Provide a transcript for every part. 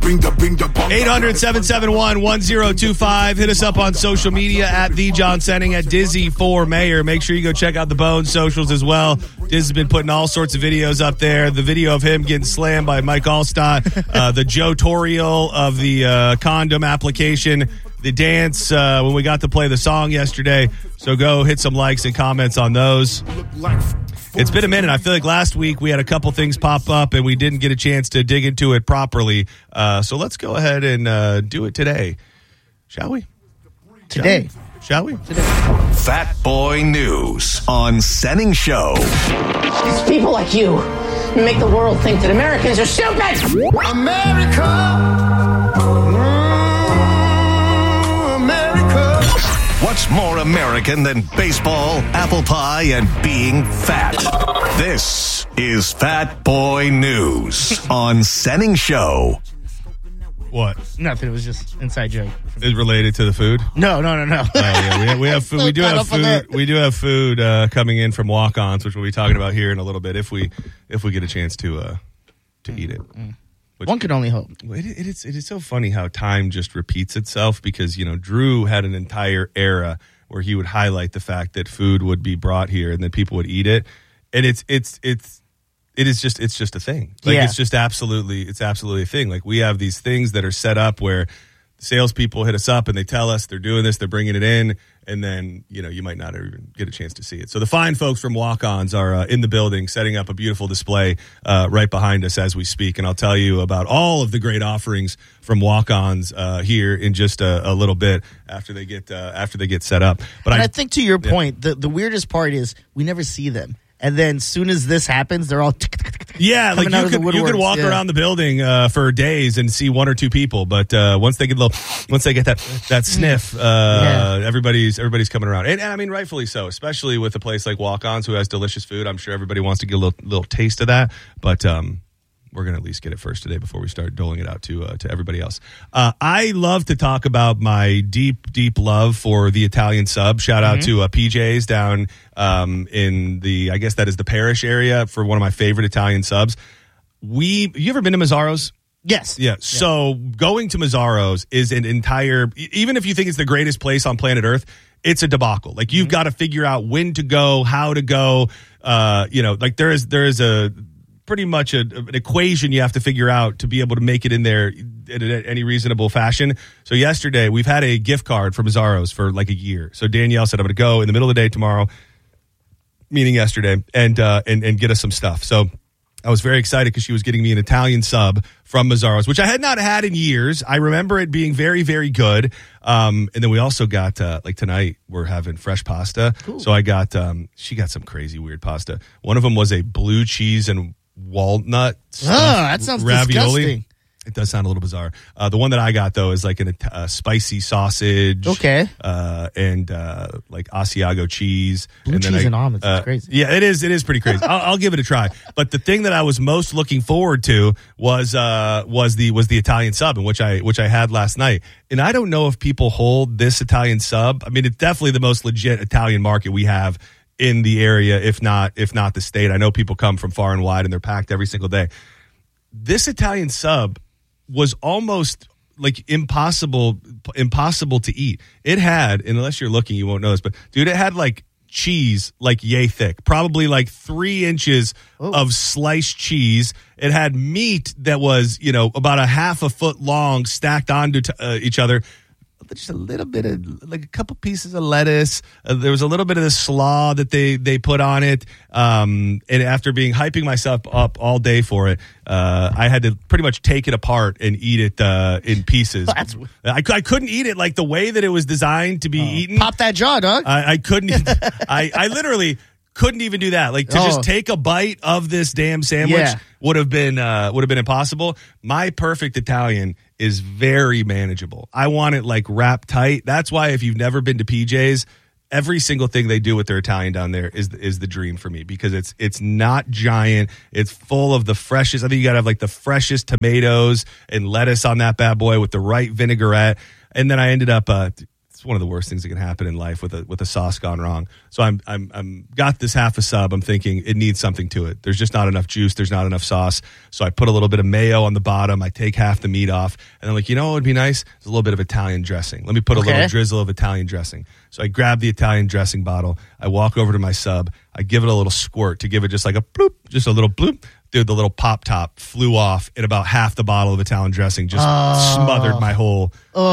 800-771-1025. Hit us up on social media at The John Senning, at Dizzy for Mayor. Make sure you go check out the Bone socials as well. Diz has been putting all sorts of videos up there. The video of him getting slammed by Mike Allstott, the Joe Toriel of the condom application, the dance when we got to play the song yesterday. So go hit some likes and comments on those. It's been a minute. I feel like last week we had a couple things pop up and we didn't get a chance to dig into it properly. So let's go ahead and do it today. Shall we? Today. Shall we? Today. Fat Boy News on Senning Show. It's people like you who make the world think that Americans are stupid. America. What's more American than baseball, apple pie, and being fat? This is Fat Boy News on Senning Show. What? Nothing. It was just inside joke. Is related to the food? No. Oh, yeah, we have food. We do have food. We do have food coming in from walk-ons, which we'll be talking about here in a little bit if we get a chance to eat it. One could only hope. It is so funny how time just repeats itself because Drew had an entire era where he would highlight the fact that food would be brought here and then people would eat it, and it's just a thing. Like it's absolutely a thing. Like we have these things that are set up where salespeople hit us up and they tell us they're doing this, they're bringing it in, and then you might not even get a chance to see it. So the fine folks from Walk-Ons are in the building setting up a beautiful display right behind us as we speak, and I'll tell you about all of the great offerings from Walk-Ons here in just a little bit after they get set up. But I think to your point, the weirdest part is we never see them. And then as soon as this happens, they're all like you could walk around the building for days and see one or two people, but once they get that sniff, everybody's coming around, and I mean rightfully so, especially with a place like Walk-Ons who has delicious food. I'm sure everybody wants to get a little taste of that, but we're going to at least get it first today before we start doling it out to everybody else. I love to talk about my deep love for the Italian sub. Shout out to PJ's down in the, I guess that is the Parish area, for one of my favorite Italian subs. You ever been to Mazzaro's? Yes. Yeah. So going to Mazzaro's is an entire, even if you think it's the greatest place on planet Earth, it's a debacle. Like you've got to figure out when to go, how to go. Like there is a pretty much an equation you have to figure out to be able to make it in there in any reasonable fashion. So yesterday, we've had a gift card from Mazzaro's for like a year. So Danielle said, I'm going to go in the middle of the day tomorrow, meaning yesterday, and get us some stuff. So I was very excited because she was getting me an Italian sub from Mazzaro's, which I had not had in years. I remember it being very, very good. And then we also got, like tonight, we're having fresh pasta. Cool. So I got, she got some crazy weird pasta. One of them was a blue cheese and walnut that sounds ravioli. disgusting. It does sound a little bizarre. The one that I got though is like a spicy sausage, and like Asiago cheese, blue cheese and almonds. It's crazy. Yeah, it is pretty crazy. I'll give it a try. But the thing that I was most looking forward to was the Italian sub, and which I had last night. And I don't know if people hold this Italian sub. I mean, it's definitely the most legit Italian market we have in the area, if not the state. I know people come from far and wide and they're packed every single day. This Italian sub was almost like impossible to eat. It had, and unless you're looking, you won't know this, but dude, it had like cheese like yay thick, probably like 3 inches of sliced cheese. It had meat that was, about a half a foot long stacked onto each other. Just a little bit of, like a couple pieces of lettuce. There was a little bit of the slaw that they put on it. And after hyping myself up all day for it, I had to pretty much take it apart and eat it in pieces. I couldn't eat it like the way that it was designed to be eaten. Pop that jaw, dog. I couldn't. I literally couldn't even do that. Like to just take a bite of this damn sandwich would have been impossible. My perfect Italian is very manageable. I want it like wrapped tight. That's why if you've never been to PJ's, every single thing they do with their Italian down there is the dream for me, because it's not giant. It's full of the freshest. I think you got to have like the freshest tomatoes and lettuce on that bad boy with the right vinaigrette. And then I ended up it's one of the worst things that can happen in life with a sauce gone wrong. So I'm got this half a sub. I'm thinking it needs something to it. There's just not enough juice. There's not enough sauce. So I put a little bit of mayo on the bottom. I take half the meat off, and I'm like, you know what would be nice? There's a little bit of Italian dressing. Let me put a little drizzle of Italian dressing. So I grab the Italian dressing bottle. I walk over to my sub. I give it a little squirt to give it just like a bloop, just a little bloop. Dude, the little pop top flew off, and about half the bottle of Italian dressing just smothered my whole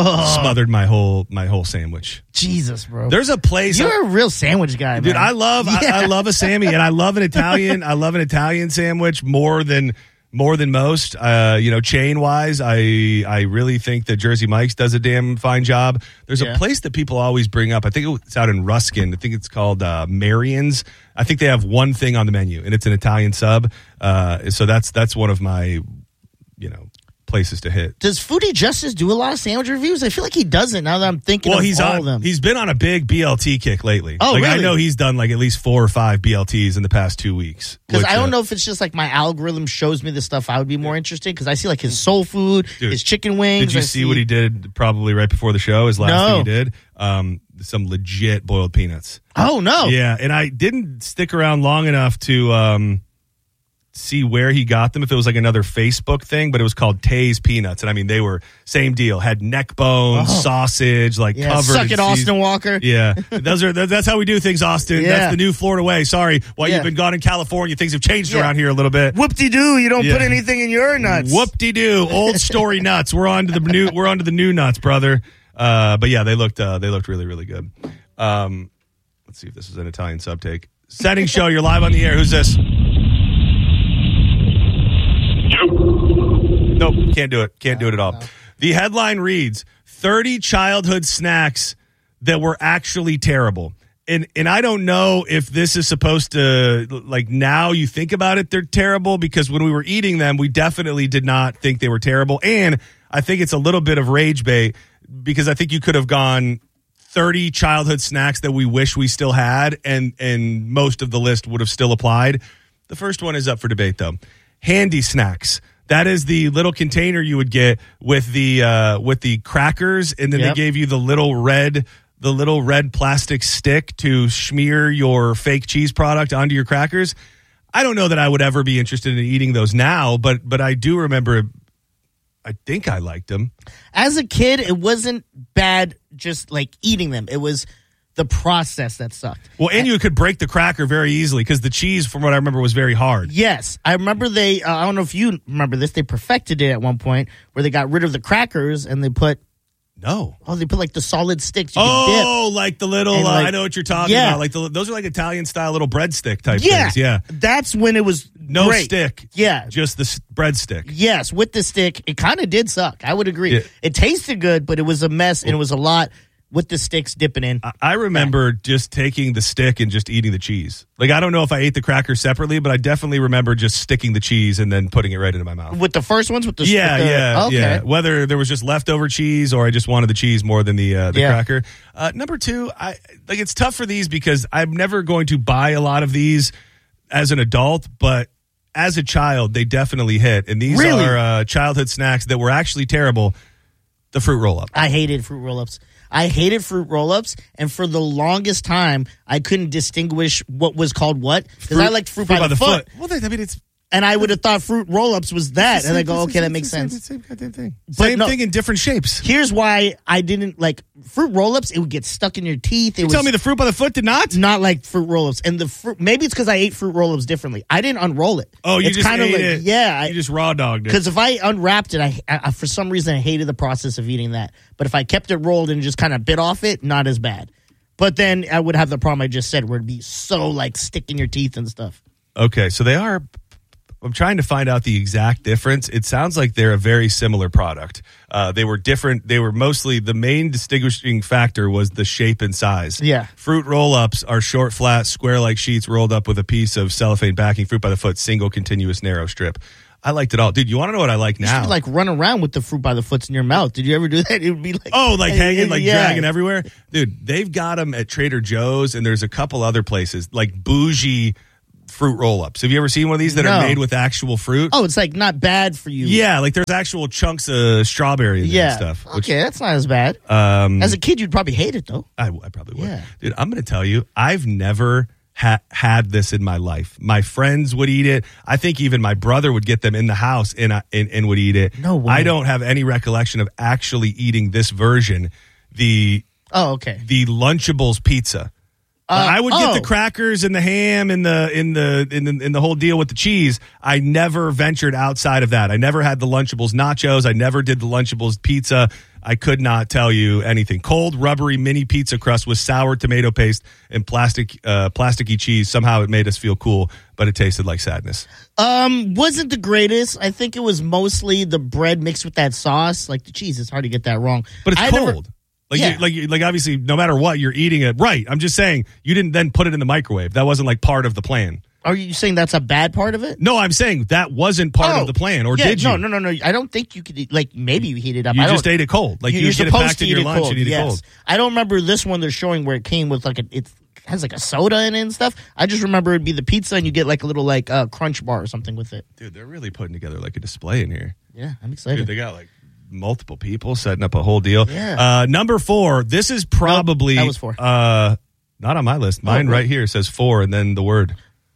sandwich. Jesus, bro. There's a place. You're a real sandwich guy, man. Dude, I love a Sammy, and I love an Italian. I love an Italian sandwich more than most. Chain wise, I really think that Jersey Mike's does a damn fine job. There's a place that people always bring up. I think it's out in Ruskin. I think it's called Marion's. I think they have one thing on the menu, and it's an Italian sub. So that's one of my, places to hit. Does Foodie Justice do a lot of sandwich reviews? I feel like he doesn't now that I'm thinking of all of them. He's been on a big BLT kick lately. Oh, really? I know he's done like at least 4 or 5 BLTs in the past 2 weeks. Because I don't know if it's just like my algorithm shows me the stuff I would be more interested, because I see like his soul food, his chicken wings. Did you see what he did probably right before the show? His last thing he did? Some legit boiled peanuts. Oh, no. Yeah, and I didn't stick around long enough to see where he got them, if it was like another Facebook thing, but it was called Tay's Peanuts. And I mean, they were same deal, had neck bones, sausage, covered. Suck it, Austin Walker. Yeah. That's how we do things, Austin. Yeah. That's the new Florida way. Sorry. While you've been gone in California, things have changed around here a little bit. Whoop-de-doo, you don't put anything in your nuts. Whoop-de-doo, old story nuts. We're on to the new nuts, brother. But yeah, they looked really, really good. Let's see if this is an Italian subtake. Setting show, you're live on the air. Who's this? Nope, can't do it. Can't do it at all. No. The headline reads, 30 childhood snacks that were actually terrible. And I don't know if this is supposed to, now you think about it, they're terrible, because when we were eating them, we definitely did not think they were terrible. And I think it's a little bit of rage bait, because I think you could have gone 30 childhood snacks that we wish we still had, and most of the list would have still applied. The first one is up for debate, though. Handy snacks. That is the little container you would get with the crackers, and then they gave you the little red plastic stick to smear your fake cheese product onto your crackers. I don't know that I would ever be interested in eating those now, but I do remember. I think I liked them. As a kid, it wasn't bad just eating them. It was the process that sucked. Well, and you could break the cracker very easily, because the cheese, from what I remember, was very hard. Yes. I remember I don't know if you remember this, they perfected it at one point where they got rid of the crackers and they put... No. Oh, they put the solid sticks you could dip. Like the little, I know what you're talking about. Those are Italian-style little breadstick type things. Yeah. That's when it was no great. stick. Yeah. Just the breadstick. Yes, with the stick. It kind of did suck. I would agree. Yeah. It tasted good, but it was a mess, and it was a lot with the sticks dipping in. I remember just taking the stick and just eating the cheese. I don't know if I ate the cracker separately, but I definitely remember just sticking the cheese and then putting it right into my mouth. With the first ones? Okay. Yeah. Whether there was just leftover cheese or I just wanted the cheese more than the cracker. Number 2, it's tough for these, because I'm never going to buy a lot of these as an adult, but as a child, they definitely hit. And these are childhood snacks that were actually terrible. The fruit roll-up. I hated fruit roll-ups. And for the longest time, I couldn't distinguish what was called what, because I liked fruit by the foot. Well, it's... And I would have thought fruit roll-ups was that, and I go, okay, that makes sense. Same goddamn thing. Same thing in different shapes. Here's why I didn't like fruit roll-ups. It would get stuck in your teeth. Tell me the fruit by the foot did not? Not like fruit roll-ups. And the fruit, maybe it's because I ate fruit roll-ups differently. I didn't unroll it. Oh, you just ate it? Yeah. You just raw dogged it. Because if I unwrapped it, I for some reason I hated the process of eating that. But if I kept it rolled and just kind of bit off it, not as bad. But then I would have the problem I just said, where it'd be so stick in your teeth and stuff. Okay, so they are... I'm trying to find out the exact difference. It sounds like they're a very similar product. They were different. They were mostly, the main distinguishing factor was the shape and size. Yeah. Fruit roll-ups are short, flat, square-like sheets rolled up with a piece of cellophane backing. Fruit by the foot, single, continuous, narrow strip. I liked it all. Dude, you want to know what I like now? You should run around with the fruit by the foots in your mouth. Did you ever do that? It would be hanging, dragging everywhere? Dude, they've got them at Trader Joe's, and there's a couple other places, bougie fruit roll-ups. Have you ever seen one of these that No. are made with actual fruit? Oh, it's like not bad for you. Yeah, like there's actual chunks of strawberry in there and stuff. Which, Okay, that's not as bad. As a kid, you'd probably hate it though. I probably would. Yeah. Dude, I'm going to tell you, I've never had this in my life. My friends would eat it. I think even my brother would get them in the house and would eat it. No way. I don't have any recollection of actually eating this version. Oh, okay. The Lunchables pizza. I would get the crackers and the ham and the whole deal with the cheese. I never ventured outside of that. I never had the Lunchables nachos. I never did the Lunchables pizza. I could not tell you anything. Cold, rubbery mini pizza crust with sour tomato paste and plasticky cheese. Somehow it made us feel cool, but it tasted like sadness. Wasn't the greatest. I think it was mostly the bread mixed with that sauce. Like the cheese, it's hard to get that wrong. But it's I cold. never- Yeah. Like obviously, no matter what, you're eating it. Right. I'm just saying, you didn't then put it in the microwave. That wasn't like part of the plan. Are you saying that's a bad part of it? No, I'm saying that wasn't part of the plan, or yeah, did you? No. I don't think you could eat, like maybe you heat it up. You I just don't- ate it cold. Like You're you get it supposed back to in eat your it lunch cold. and eat it Yes. cold. I don't remember this one they're showing where it came with like it has like a soda in it and stuff. I just remember it'd be the pizza and you get like a little like crunch bar or something with it. Dude, they're really putting together like a display in here. Yeah, I'm excited. Dude, they got like multiple people setting up a whole deal. Yeah. Number 4. This is probably that was 4. Not on my list. Mine right here says 4 and then the word.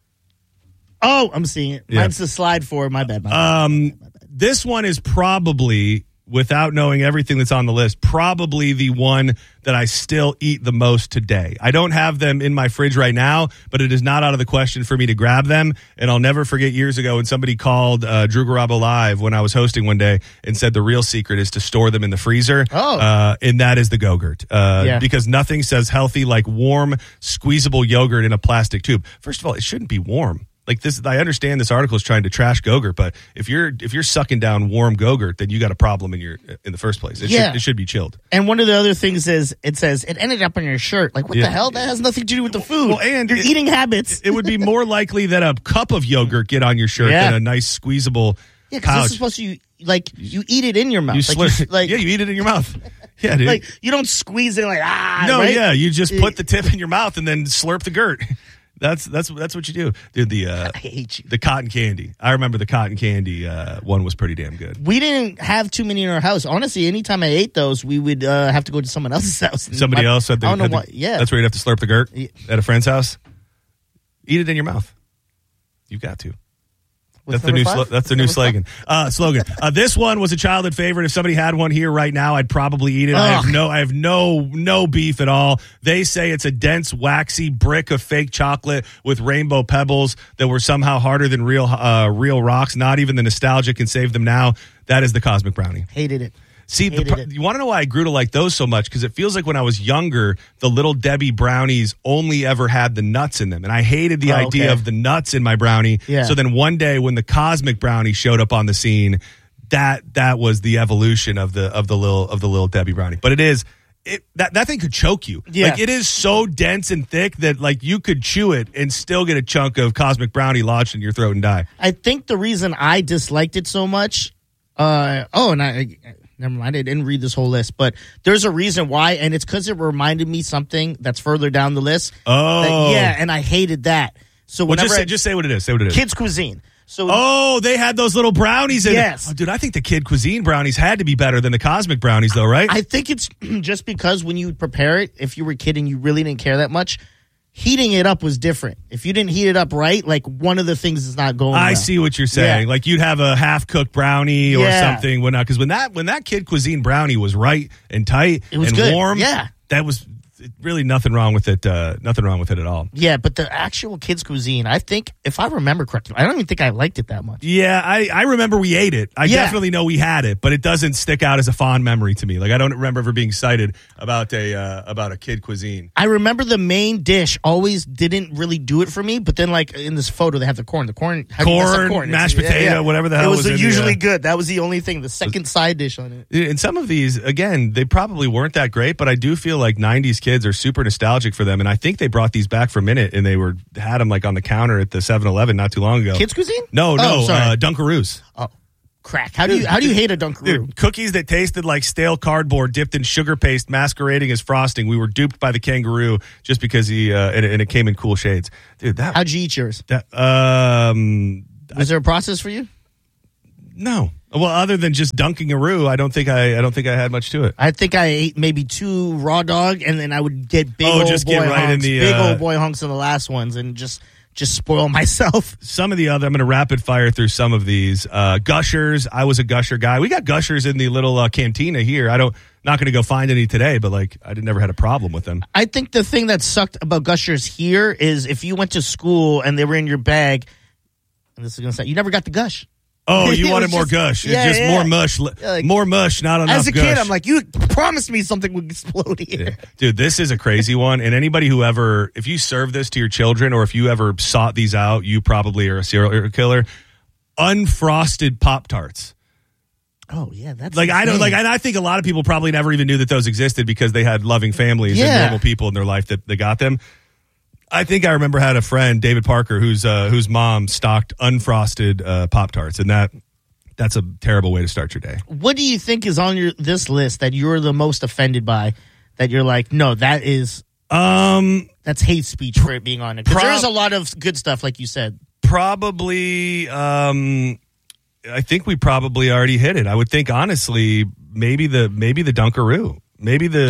Oh, I'm seeing it. Yeah. Mine's the slide 4. My bad. This one is probably, without knowing everything that's on the list, probably the one that I still eat the most today. I don't have them in my fridge right now, but it is not out of the question for me to grab them. And I'll never forget years ago when somebody called Drew Garabo Live when I was hosting one day and said the real secret is to store them in the freezer. Oh. And that is the Go-Gurt. Because nothing says healthy like warm, squeezable yogurt in a plastic tube. First of all, it shouldn't be warm. Like this, I understand this article is trying to trash Go-Gurt, but if you're sucking down warm Go-Gurt, then you got a problem in the first place. It should be chilled. And one of the other things is it says it ended up on your shirt. Like what the hell? That has nothing to do with the food. Well, and your eating habits. It would be more likely that a cup of yogurt get on your shirt than a nice squeezable Yeah, because pouch. this is supposed to you eat it in your mouth. You you eat it in your mouth. Yeah, dude. Like you don't squeeze it like No, right? yeah, you just put the tip in your mouth and then slurp the gurt. That's what you do, dude. I hate you. The cotton candy. I remember the cotton candy one was pretty damn good. We didn't have too many in our house. Honestly, anytime I ate those, we would have to go to someone else's house. Somebody else had the. I don't know why. Yeah, that's where you'd have to slurp the gurt at a friend's house. Eat it in your mouth. You've got to. What's That's the new. number 5? That's the new slogan. This one was a childhood favorite. If somebody had one here right now, I'd probably eat it. I have no beef at all. They say it's a dense, waxy brick of fake chocolate with rainbow pebbles that were somehow harder than real rocks. Not even the nostalgia can save them now. That is the Cosmic Brownie. Hated it. See, you want to know why I grew to like those so much? Because it feels like when I was younger, the Little Debbie brownies only ever had the nuts in them. And I hated the idea of the nuts in my brownie. Yeah. So then one day when the Cosmic Brownie showed up on the scene, that was the evolution of the Little Debbie brownie. But that thing could choke you. Yeah. Like it is so dense and thick that like you could chew it and still get a chunk of Cosmic Brownie lodged in your throat and die. I think the reason I disliked it so much, never mind, I didn't read this whole list, but there's a reason why, and it's because it reminded me something that's further down the list. Oh. And I hated that. So Well, whenever just say what it is. Say what it is. kids cuisine. So they had those little brownies in Yes. it. Oh, dude, I think the Kid Cuisine brownies had to be better than the Cosmic brownies, though, right? I think it's just because when you prepare it, if you were a kid and you really didn't care that much, heating it up was different. If you didn't heat it up right, like one of the things is not going I well. see what you're saying. Yeah. Like you'd have a half-cooked brownie or something. Because when that Kid Cuisine brownie was right and tight It was and good. warm, Yeah. that was really nothing wrong with it. Nothing wrong with it at all. Yeah, but the actual kids' cuisine, I think, if I remember correctly, I don't even think I liked it that much. Yeah, I remember we ate it. I definitely know we had it, but it doesn't stick out as a fond memory to me. Like I don't remember ever being excited about a Kid Cuisine. I remember the main dish always didn't really do it for me, but then like in this photo they have the corn. How do you mess up corn, mashed potato, whatever the hell it was in usually the, good. That was the only thing, the second side dish on it. And some of these, again, they probably weren't that great, but I do feel like 90s kids are super nostalgic for them. And I think they brought these back for a minute and they had them like on the counter at the 7-Eleven not too long ago. Kids Cuisine? No, sorry. Dunkaroos. Oh. Crack. How do you hate a Dunkaroo? Dude, cookies that tasted like stale cardboard dipped in sugar paste masquerading as frosting. We were duped by the kangaroo just because he and it came in cool shades. Dude, how'd you eat yours? Was there a process for you? No. Well, other than just dunking a roux, I don't think I had much to it. I think I ate maybe 2 raw dog, and then I would get big old boy hunks in the last ones, and just spoil myself. Some of the other, I'm going to rapid fire through some of these. Gushers, I was a Gusher guy. We got Gushers in the little cantina here. Not going to go find any today, but I never had a problem with them. I think the thing that sucked about Gushers here is if you went to school and they were in your bag, and this is going to say, you never got the gush. Oh, you wanted more gush. It's just more mush. More mush, not enough gush. As a kid, I'm like, you promised me something would explode here. Yeah. Dude, this is a crazy one. And anybody who ever, if you serve this to your children or if you ever sought these out, you probably are a serial killer. Unfrosted Pop-Tarts. Oh, yeah. That's and I think a lot of people probably never even knew that those existed because they had loving families and normal people in their life that they got them. I think I remember had a friend, David Parker, whose mom stocked unfrosted Pop-Tarts, and that's a terrible way to start your day. What do you think is on this list that you're the most offended by? That you're like, no, that is that's hate speech for it being on it. Because there's a lot of good stuff, like you said. Probably, I think we probably already hit it. I would think honestly, maybe the Dunkaroo, maybe the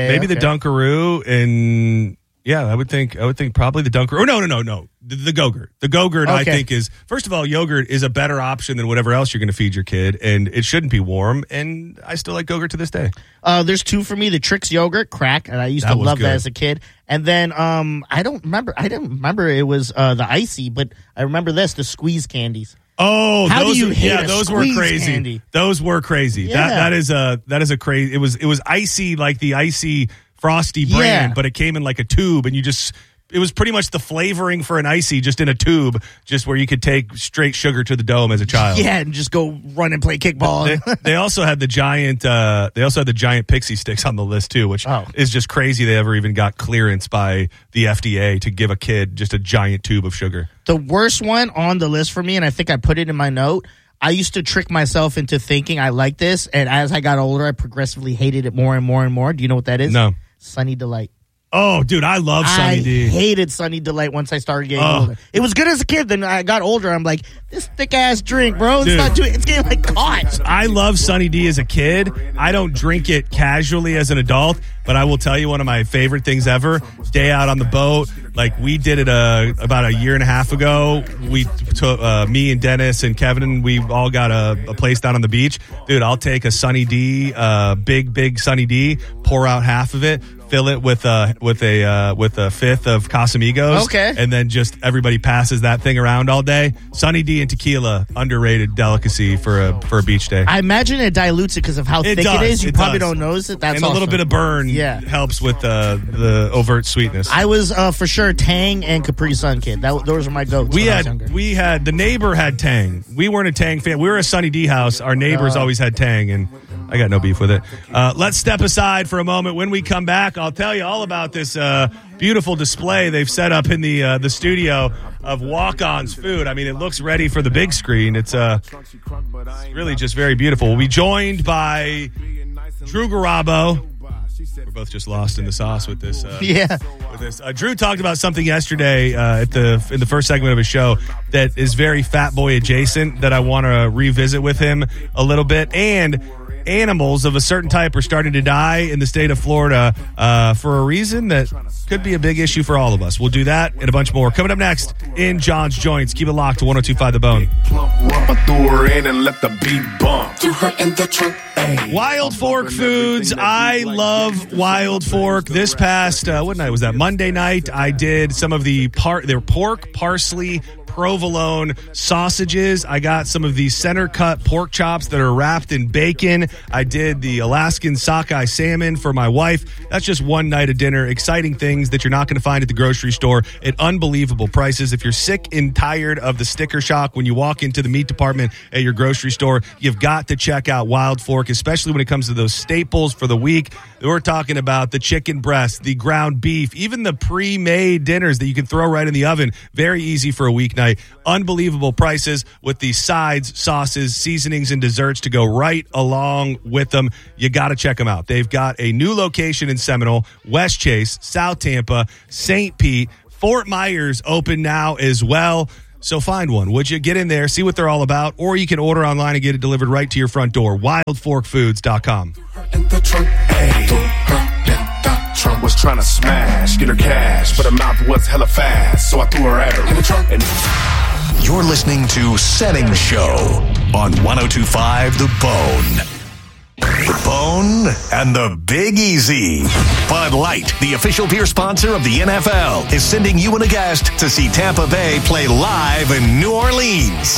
Dunkaroo and. Yeah, I would think probably the Dunkaroo. Oh, no. The Go-Gurt. The Go-Gurt, I think, is, first of all, yogurt is a better option than whatever else you're going to feed your kid, and it shouldn't be warm, and I still like Go-Gurt to this day. There's 2 for me, the Trix yogurt, crack, and I used to love that as a kid. And then, I didn't remember it was the Icy, but I remember the Squeeze candies. Oh, those were crazy. Candy? Those were crazy. Yeah. That is a crazy, it was icy, like the Icy Frosty brand, but it came in like a tube, and it was pretty much the flavoring for an Icy just in a tube, just where you could take straight sugar to the dome as a child. Yeah, and just go run and play kickball. They also had the giant Pixie Sticks on the list too, which is just crazy. They ever even got clearance by the FDA to give a kid just a giant tube of sugar. The worst one on the list for me, and I think I put it in my note, I used to trick myself into thinking I liked this, and as I got older, I progressively hated it more and more and more. Do you know what that is? No. Sunny Delight. Oh, dude, I love Sunny D. I hated Sunny Delight once I started getting older. It was good as a kid. Then I got older. I'm like, this thick-ass drink, bro. It's getting like caught. I love Sunny D as a kid. I don't drink it casually as an adult, but I will tell you one of my favorite things ever, day out on the boat. Like, we did it about a year and a half ago. We took me and Dennis and Kevin, and we all got a place down on the beach. Dude, I'll take a Sunny D, big Sunny D, pour out half of it, fill it with a fifth of Casamigos. Okay. And then just everybody passes that thing around all day. Sunny D and tequila, underrated delicacy for a beach day. I imagine it dilutes it because of how thick it is. You probably don't notice it. That's and a little bit of burn helps with the overt sweetness. I was for sure Tang and Capri Sun kid. Those were my go-tos. We had the neighbor had Tang. We weren't a Tang fan. We were a Sunny D house. Our neighbors always had Tang, and I got no beef with it. Let's step aside for a moment. When we come back, I'll tell you all about this beautiful display they've set up in the studio of Walk-On's food. I mean, it looks ready for the big screen. It's really just very beautiful. We'll be joined by Drew Garabo. We're both just lost in the sauce with this. With this. Drew talked about something yesterday in the first segment of his show that is very Fat Boy adjacent that I want to revisit with him a little bit. And animals of a certain type are starting to die in the state of Florida for a reason that could be a big issue for all of us. We'll do that and a bunch more coming up next in John's Joints. Keep it locked to 102.5 The Bone. Wild Fork Foods. I love Wild Fork. This past what night was that? Monday night. I did some of their pork, parsley, provolone sausages. I got some of the center cut pork chops that are wrapped in bacon. I did the Alaskan sockeye salmon for my wife. That's just one night of dinner. Exciting things that you're not going to find at the grocery store at unbelievable prices. If you're sick and tired of the sticker shock when you walk into the meat department at your grocery store, you've got to check out Wild Fork, especially when it comes to those staples for the week. We're talking about the chicken breast, the ground beef, even the pre-made dinners that you can throw right in the oven. Very easy for a weeknight. night. Unbelievable prices with the sides, sauces, seasonings, and desserts to go right along with them. You got to check them out. They've got a new location in Seminole, West Chase, South Tampa, St. Pete, Fort Myers open now as well. So find one. Would you get in there, see what they're all about, or you can order online and get it delivered right to your front door. WildForkFoods.com. Trump was trying to smash, get her cash, but her mouth was hella fast, so I threw her at her in the trunk. You're listening to Setting Show on 102.5 The Bone. The Bone and the Big Easy. Bud Light, the official beer sponsor of the NFL, is sending you and a guest to see Tampa Bay play live in New Orleans.